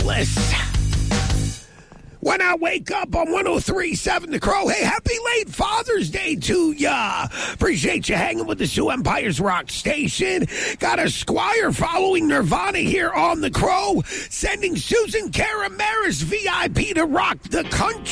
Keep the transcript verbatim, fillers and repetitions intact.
Angeles. When I wake up on one oh three point seven The Crow. Hey, happy late Father's Day to ya. Appreciate you hanging with the Sioux Empire's Rock Station. Got a Squire following Nirvana here on The Crow. Sending Susan Karamaris V I P to rock the country.